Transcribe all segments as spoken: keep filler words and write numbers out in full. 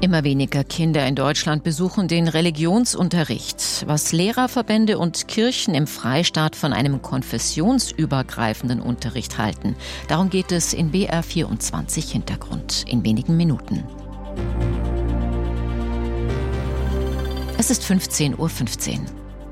Immer weniger Kinder in Deutschland besuchen den Religionsunterricht. Was Lehrerverbände und Kirchen im Freistaat von einem konfessionsübergreifenden Unterricht halten. Darum geht es in B R vierundzwanzig Hintergrund in wenigen Minuten. Es ist fünfzehn Uhr fünfzehn.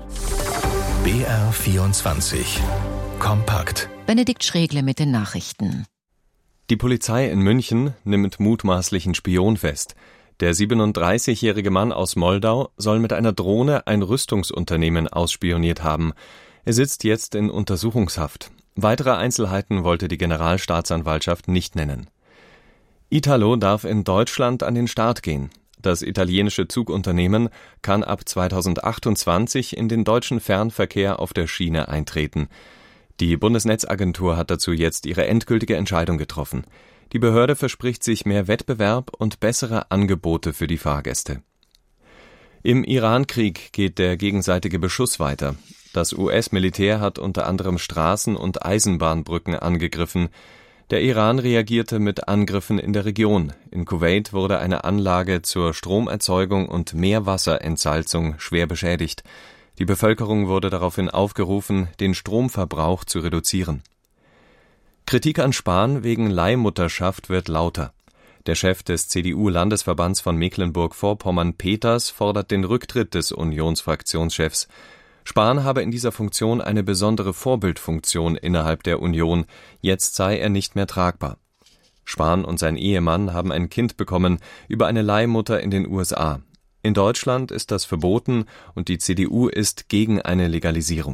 B R vierundzwanzig. Kompakt. Benedikt Schregle mit den Nachrichten. Die Polizei in München nimmt mutmaßlichen Spion fest. Der siebenunddreißigjährige Mann aus Moldau soll mit einer Drohne ein Rüstungsunternehmen ausspioniert haben. Er sitzt jetzt in Untersuchungshaft. Weitere Einzelheiten wollte die Generalstaatsanwaltschaft nicht nennen. Italo darf in Deutschland an den Start gehen. Das italienische Zugunternehmen kann ab zweitausendachtundzwanzig in den deutschen Fernverkehr auf der Schiene eintreten. Die Bundesnetzagentur hat dazu jetzt ihre endgültige Entscheidung getroffen. Die Behörde verspricht sich mehr Wettbewerb und bessere Angebote für die Fahrgäste. Im Iran-Krieg geht der gegenseitige Beschuss weiter. Das U S-Militär hat unter anderem Straßen- und Eisenbahnbrücken angegriffen. Der Iran reagierte mit Angriffen in der Region. In Kuwait wurde eine Anlage zur Stromerzeugung und Meerwasserentsalzung schwer beschädigt. Die Bevölkerung wurde daraufhin aufgerufen, den Stromverbrauch zu reduzieren. Kritik an Spahn wegen Leihmutterschaft wird lauter. Der Chef des C D U-Landesverbands von Mecklenburg-Vorpommern, Peters, fordert den Rücktritt des Unionsfraktionschefs. Spahn habe in dieser Funktion eine besondere Vorbildfunktion innerhalb der Union. Jetzt sei er nicht mehr tragbar. Spahn und sein Ehemann haben ein Kind bekommen über eine Leihmutter in den U S A. In Deutschland ist das verboten und die C D U ist gegen eine Legalisierung.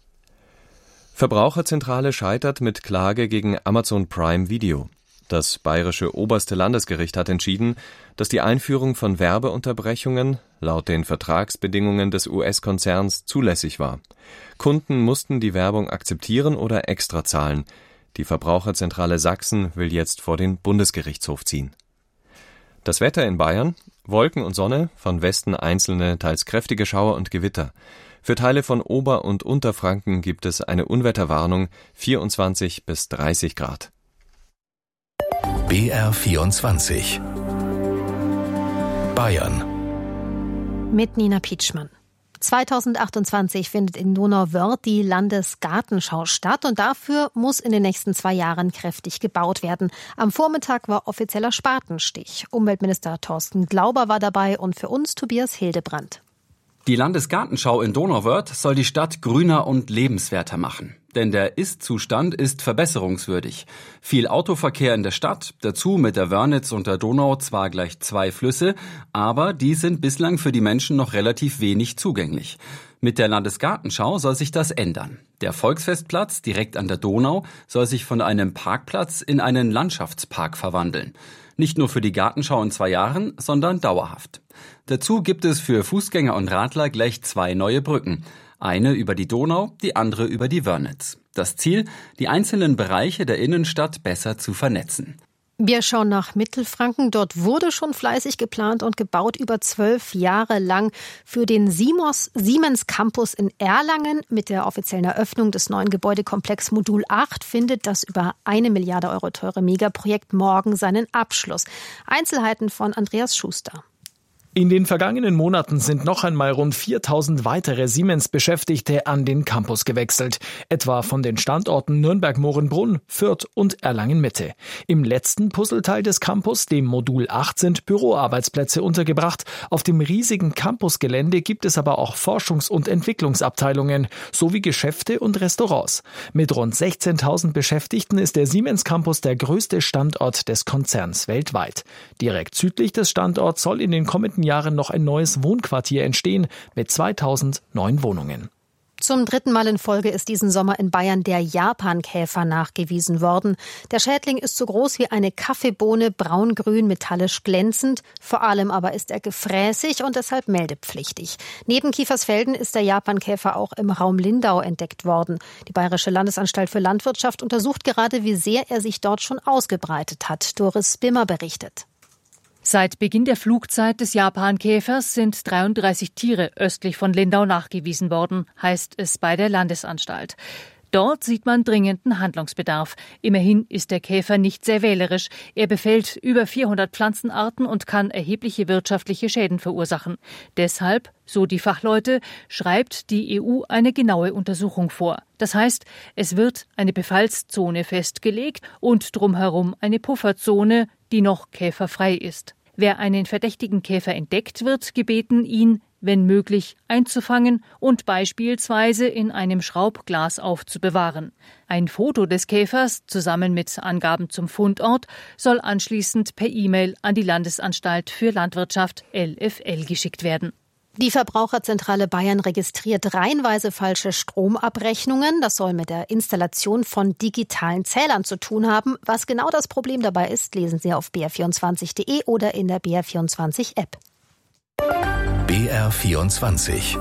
Verbraucherzentrale scheitert mit Klage gegen Amazon Prime Video. Das bayerische oberste Landesgericht hat entschieden, dass die Einführung von Werbeunterbrechungen laut den Vertragsbedingungen des U S-Konzerns zulässig war. Kunden mussten die Werbung akzeptieren oder extra zahlen. Die Verbraucherzentrale Sachsen will jetzt vor den Bundesgerichtshof ziehen. Das Wetter in Bayern: Wolken und Sonne, von Westen einzelne, teils kräftige Schauer und Gewitter. Für Teile von Ober- und Unterfranken gibt es eine Unwetterwarnung, vierundzwanzig bis dreißig Grad. B R vierundzwanzig. Bayern. Mit Nina Pietschmann. zweitausendachtundzwanzig findet in Donauwörth die Landesgartenschau statt und dafür muss in den nächsten zwei Jahren kräftig gebaut werden. Am Vormittag war offizieller Spatenstich. Umweltminister Thorsten Glauber war dabei und für uns Tobias Hildebrand. Die Landesgartenschau in Donauwörth soll die Stadt grüner und lebenswerter machen. Denn der Ist-Zustand ist verbesserungswürdig. Viel Autoverkehr in der Stadt, dazu mit der Wörnitz und der Donau zwar gleich zwei Flüsse, aber die sind bislang für die Menschen noch relativ wenig zugänglich. Mit der Landesgartenschau soll sich das ändern. Der Volksfestplatz direkt an der Donau soll sich von einem Parkplatz in einen Landschaftspark verwandeln. Nicht nur für die Gartenschau in zwei Jahren, sondern dauerhaft. Dazu gibt es für Fußgänger und Radler gleich zwei neue Brücken. Eine über die Donau, die andere über die Wörnitz. Das Ziel, die einzelnen Bereiche der Innenstadt besser zu vernetzen. Wir schauen nach Mittelfranken. Dort wurde schon fleißig geplant und gebaut über zwölf Jahre lang für den Simos, Siemens Campus in Erlangen. Mit der offiziellen Eröffnung des neuen Gebäudekomplex Modul acht findet das über eine Milliarde Euro teure Megaprojekt morgen seinen Abschluss. Einzelheiten von Andreas Schuster. In den vergangenen Monaten sind noch einmal rund viertausend weitere Siemens-Beschäftigte an den Campus gewechselt, etwa von den Standorten Nürnberg-Mohrenbrunn, Fürth und Erlangen-Mitte. Im letzten Puzzleteil des Campus, dem Modul acht, sind Büroarbeitsplätze untergebracht. Auf dem riesigen Campusgelände gibt es aber auch Forschungs- und Entwicklungsabteilungen sowie Geschäfte und Restaurants. Mit rund sechzehntausend Beschäftigten ist der Siemens Campus der größte Standort des Konzerns weltweit. Direkt südlich des Standorts soll in den kommenden Jahren noch ein neues Wohnquartier entstehen mit zweitausend neuen Wohnungen. Zum dritten Mal in Folge ist diesen Sommer in Bayern der Japankäfer nachgewiesen worden. Der Schädling ist so groß wie eine Kaffeebohne, braungrün, metallisch glänzend. Vor allem aber ist er gefräßig und deshalb meldepflichtig. Neben Kiefersfelden ist der Japankäfer auch im Raum Lindau entdeckt worden. Die Bayerische Landesanstalt für Landwirtschaft untersucht gerade, wie sehr er sich dort schon ausgebreitet hat. Doris Bimmer berichtet. Seit Beginn der Flugzeit des Japankäfers sind dreiunddreißig Tiere östlich von Lindau nachgewiesen worden, heißt es bei der Landesanstalt. Dort sieht man dringenden Handlungsbedarf. Immerhin ist der Käfer nicht sehr wählerisch. Er befällt über vierhundert Pflanzenarten und kann erhebliche wirtschaftliche Schäden verursachen. Deshalb, so die Fachleute, schreibt die E U eine genaue Untersuchung vor. Das heißt, es wird eine Befallszone festgelegt und drumherum eine Pufferzone, die noch käferfrei ist. Wer einen verdächtigen Käfer entdeckt, wird gebeten, ihn, wenn möglich, einzufangen und beispielsweise in einem Schraubglas aufzubewahren. Ein Foto des Käfers zusammen mit Angaben zum Fundort soll anschließend per E-Mail an die Landesanstalt für Landwirtschaft L F L geschickt werden. Die Verbraucherzentrale Bayern registriert reihenweise falsche Stromabrechnungen. Das soll mit der Installation von digitalen Zählern zu tun haben. Was genau das Problem dabei ist, lesen Sie auf b r vierundzwanzig punkt de oder in der B R vierundzwanzig App. B R vierundzwanzig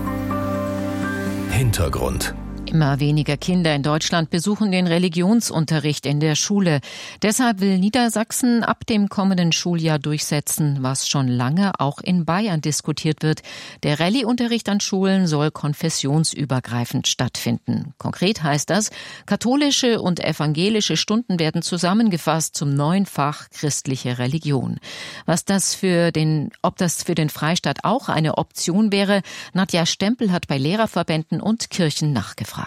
Hintergrund. Immer weniger Kinder in Deutschland besuchen den Religionsunterricht in der Schule. Deshalb will Niedersachsen ab dem kommenden Schuljahr durchsetzen, was schon lange auch in Bayern diskutiert wird. Der Rallye-Unterricht an Schulen soll konfessionsübergreifend stattfinden. Konkret heißt das, katholische und evangelische Stunden werden zusammengefasst zum neuen Fach christliche Religion. Was das für den, ob das für den Freistaat auch eine Option wäre, Nadja Stempel hat bei Lehrerverbänden und Kirchen nachgefragt.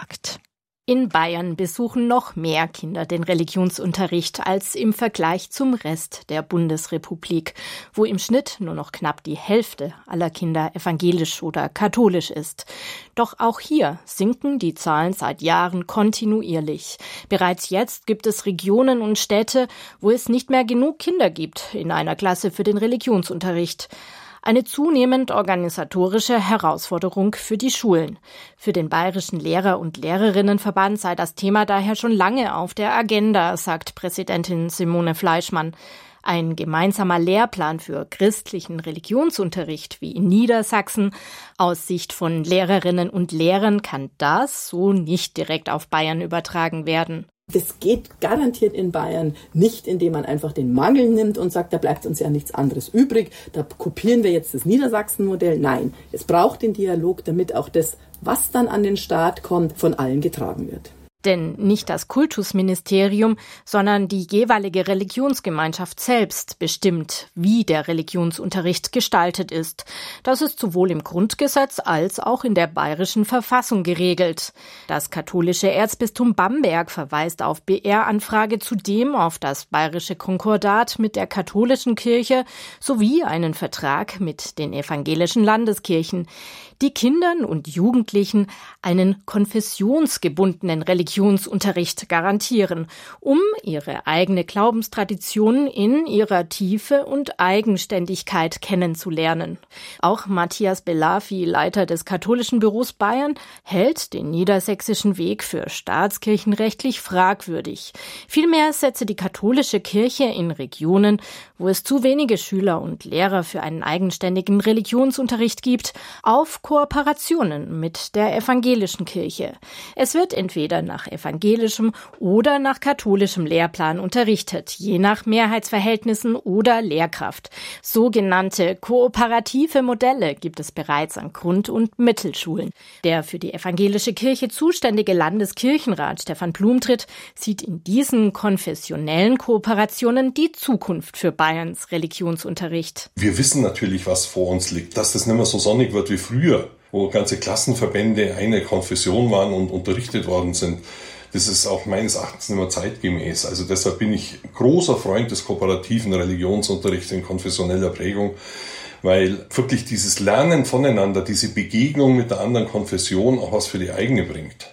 In Bayern besuchen noch mehr Kinder den Religionsunterricht als im Vergleich zum Rest der Bundesrepublik, wo im Schnitt nur noch knapp die Hälfte aller Kinder evangelisch oder katholisch ist. Doch auch hier sinken die Zahlen seit Jahren kontinuierlich. Bereits jetzt gibt es Regionen und Städte, wo es nicht mehr genug Kinder gibt in einer Klasse für den Religionsunterricht. Eine zunehmend organisatorische Herausforderung für die Schulen. Für den Bayerischen Lehrer- und Lehrerinnenverband sei das Thema daher schon lange auf der Agenda, sagt Präsidentin Simone Fleischmann. Ein gemeinsamer Lehrplan für christlichen Religionsunterricht wie in Niedersachsen. Aus Sicht von Lehrerinnen und Lehrern kann das so nicht direkt auf Bayern übertragen werden. Das geht garantiert in Bayern nicht, indem man einfach den Mangel nimmt und sagt, da bleibt uns ja nichts anderes übrig, da kopieren wir jetzt das Niedersachsen-Modell. Nein, es braucht den Dialog, damit auch das, was dann an den Staat kommt, von allen getragen wird. Denn nicht das Kultusministerium, sondern die jeweilige Religionsgemeinschaft selbst bestimmt, wie der Religionsunterricht gestaltet ist. Das ist sowohl im Grundgesetz als auch in der bayerischen Verfassung geregelt. Das katholische Erzbistum Bamberg verweist auf B R-Anfrage zudem auf das bayerische Konkordat mit der katholischen Kirche sowie einen Vertrag mit den evangelischen Landeskirchen, die Kindern und Jugendlichen einen konfessionsgebundenen Religionsunterricht garantieren, um ihre eigene Glaubenstradition in ihrer Tiefe und Eigenständigkeit kennenzulernen. Auch Matthias Belafi, Leiter des katholischen Büros Bayern, hält den niedersächsischen Weg für staatskirchenrechtlich fragwürdig. Vielmehr setze die katholische Kirche in Regionen, wo es zu wenige Schüler und Lehrer für einen eigenständigen Religionsunterricht gibt, auf Kooperationen mit der evangelischen Kirche. Es wird entweder nach evangelischem oder nach katholischem Lehrplan unterrichtet, je nach Mehrheitsverhältnissen oder Lehrkraft. Sogenannte kooperative Modelle gibt es bereits an Grund- und Mittelschulen. Der für die evangelische Kirche zuständige Landeskirchenrat Stefan Blumtritt sieht in diesen konfessionellen Kooperationen die Zukunft für Bayerns Religionsunterricht. Wir wissen natürlich, was vor uns liegt, dass das nicht mehr so sonnig wird wie früher, wo ganze Klassenverbände eine Konfession waren und unterrichtet worden sind. Das ist auch meines Erachtens nicht mehr zeitgemäß. Also deshalb bin ich großer Freund des kooperativen Religionsunterrichts in konfessioneller Prägung, weil wirklich dieses Lernen voneinander, diese Begegnung mit der anderen Konfession auch was für die eigene bringt.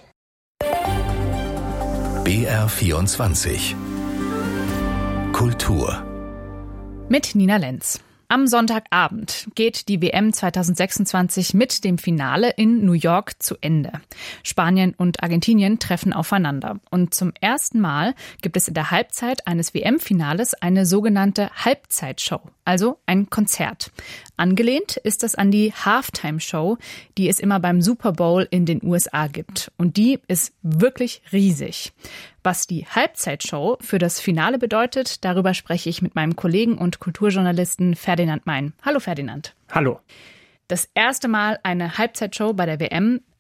B R vierundzwanzig Kultur mit Nina Lenz. Am Sonntagabend geht die W M zweitausendsechsundzwanzig mit dem Finale in New York zu Ende. Spanien und Argentinien treffen aufeinander. Und zum ersten Mal gibt es in der Halbzeit eines W M-Finales eine sogenannte Halbzeitshow, also ein Konzert. Angelehnt ist das an die Halftime-Show, die es immer beim Super Bowl in den U S A gibt. Und die ist wirklich riesig. Was die Halbzeitshow für das Finale bedeutet, darüber spreche ich mit meinem Kollegen und Kulturjournalisten Ferdinand Mein. Hallo Ferdinand. Hallo. Das erste Mal eine Halbzeitshow bei der W M.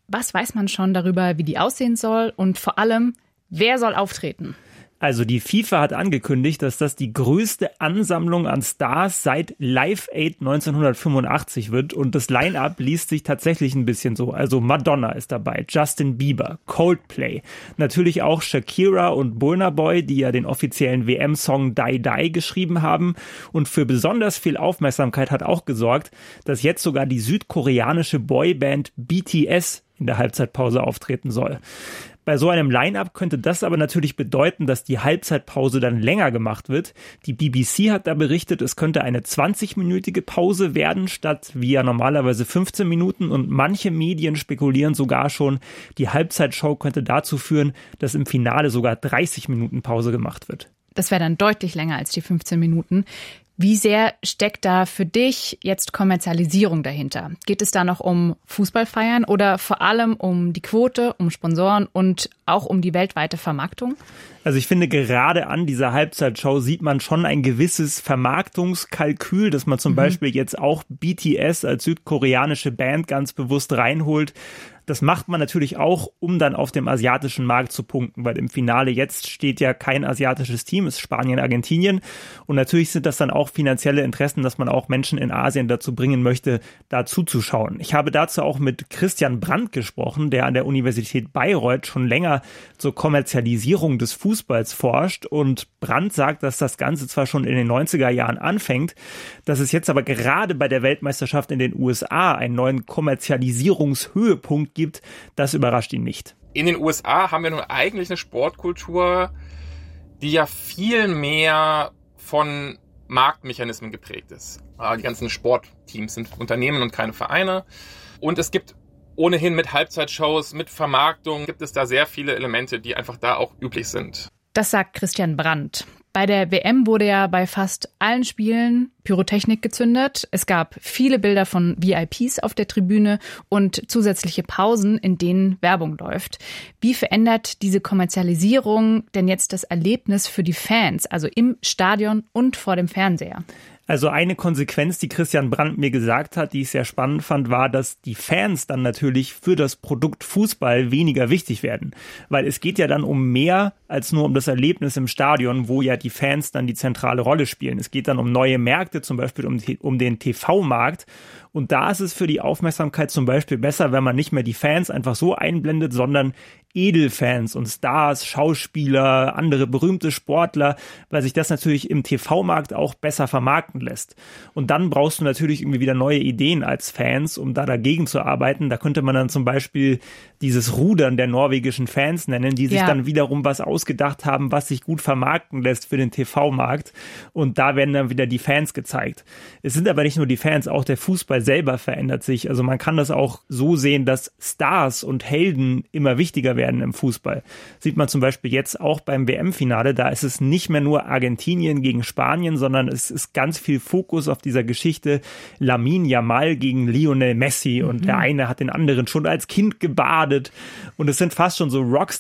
Was weiß man schon darüber, wie die aussehen soll und vor allem, wer soll auftreten? Also die FIFA hat angekündigt, dass das die größte Ansammlung an Stars seit Live Aid neunzehnhundertfünfundachtzig wird und das Line-Up liest sich tatsächlich ein bisschen so. Also Madonna ist dabei, Justin Bieber, Coldplay, natürlich auch Shakira und Burna Boy, die ja den offiziellen W M-Song Die Die geschrieben haben, und für besonders viel Aufmerksamkeit hat auch gesorgt, dass jetzt sogar die südkoreanische Boyband B T S in der Halbzeitpause auftreten soll. Bei so einem Line-Up könnte das aber natürlich bedeuten, dass die Halbzeitpause dann länger gemacht wird. Die B B C hat da berichtet, es könnte eine zwanzigminütige Pause werden, statt wie ja normalerweise fünfzehn Minuten. Und manche Medien spekulieren sogar schon, die Halbzeitshow könnte dazu führen, dass im Finale sogar dreißig Minuten Pause gemacht wird. Das wäre dann deutlich länger als die fünfzehn Minuten. Wie sehr steckt da für dich jetzt Kommerzialisierung dahinter? Geht es da noch um Fußballfeiern oder vor allem um die Quote, um Sponsoren und auch um die weltweite Vermarktung? Also ich finde, gerade an dieser Halbzeitshow sieht man schon ein gewisses Vermarktungskalkül, dass man zum mhm. Beispiel jetzt auch B T S als südkoreanische Band ganz bewusst reinholt. Das macht man natürlich auch, um dann auf dem asiatischen Markt zu punkten, weil im Finale jetzt steht ja kein asiatisches Team, es ist Spanien, Argentinien. Und natürlich sind das dann auch finanzielle Interessen, dass man auch Menschen in Asien dazu bringen möchte, da zuzuschauen. Ich habe dazu auch mit Christian Brandt gesprochen, der an der Universität Bayreuth schon länger zur Kommerzialisierung des Fußballs forscht. Und Brandt sagt, dass das Ganze zwar schon in den neunziger Jahren anfängt, dass es jetzt aber gerade bei der Weltmeisterschaft in den U S A einen neuen Kommerzialisierungshöhepunkt gibt, das überrascht ihn nicht. In den U S A haben wir nun eigentlich eine Sportkultur, die ja viel mehr von Marktmechanismen geprägt ist. Die ganzen Sportteams sind Unternehmen und keine Vereine. Und es gibt ohnehin mit Halbzeitshows, mit Vermarktung, gibt es da sehr viele Elemente, die einfach da auch üblich sind. Das sagt Christian Brandt. Bei der W M wurde ja bei fast allen Spielen Pyrotechnik gezündet. Es gab viele Bilder von V I Ps auf der Tribüne und zusätzliche Pausen, in denen Werbung läuft. Wie verändert diese Kommerzialisierung denn jetzt das Erlebnis für die Fans, also im Stadion und vor dem Fernseher? Also eine Konsequenz, die Christian Brandt mir gesagt hat, die ich sehr spannend fand, war, dass die Fans dann natürlich für das Produkt Fußball weniger wichtig werden. Weil es geht ja dann um mehr als nur um das Erlebnis im Stadion, wo ja die Fans dann die zentrale Rolle spielen. Es geht dann um neue Märkte, zum Beispiel um, um den T V-Markt. Und da ist es für die Aufmerksamkeit zum Beispiel besser, wenn man nicht mehr die Fans einfach so einblendet, sondern Edelfans und Stars, Schauspieler, andere berühmte Sportler, weil sich das natürlich im T V-Markt auch besser vermarkten lässt. Und dann brauchst du natürlich irgendwie wieder neue Ideen als Fans, um da dagegen zu arbeiten. Da könnte man dann zum Beispiel dieses Rudern der norwegischen Fans nennen, die sich ja. dann wiederum was ausgedacht haben, was sich gut vermarkten lässt für den T V-Markt. Und da werden dann wieder die Fans gezeigt. Es sind aber nicht nur die Fans, auch der Fußball selber verändert sich. Also man kann das auch so sehen, dass Stars und Helden immer wichtiger werden im Fußball. Sieht man zum Beispiel jetzt auch beim W M-Finale, da ist es nicht mehr nur Argentinien gegen Spanien, sondern es ist ganz viel Fokus auf dieser Geschichte Lamine Yamal gegen Lionel Messi und mhm. der eine hat den anderen schon als Kind gebadet und es sind fast schon so Rockstars